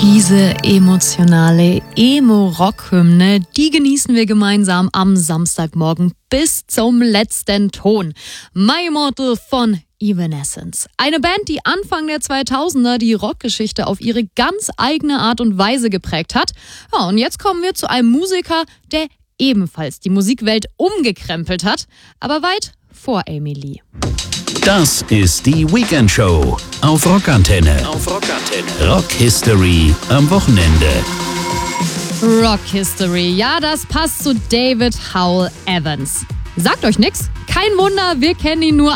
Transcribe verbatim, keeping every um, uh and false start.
Diese emotionale Emo-Rock-Hymne, die genießen wir gemeinsam am Samstagmorgen bis zum letzten Ton. My Immortal von Evanescence. Eine Band, die Anfang der zweitausender die Rockgeschichte auf ihre ganz eigene Art und Weise geprägt hat. Ja, und jetzt kommen wir zu einem Musiker, der ebenfalls die Musikwelt umgekrempelt hat, aber weit vor Amy Lee. Das ist die Weekend Show auf Rockantenne. Auf Rockantenne. Rock History am Wochenende. Rock History, ja, das passt zu David Howell Evans. Sagt euch nix? Kein Wunder, wir kennen ihn nur